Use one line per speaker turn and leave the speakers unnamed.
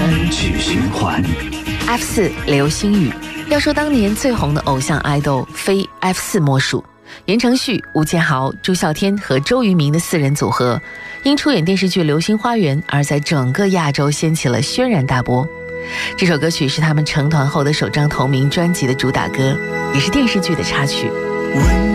单曲循环。
F4 流星雨，要说当年最红的偶像爱豆，非 F4 莫属。言承旭、吴建豪、朱孝天和周渝民的4人组合，因出演电视剧《流星花园》而在整个亚洲掀起了轩然大波。这首歌曲是他们成团后的首张同名专辑的主打歌，也是电视剧的插曲。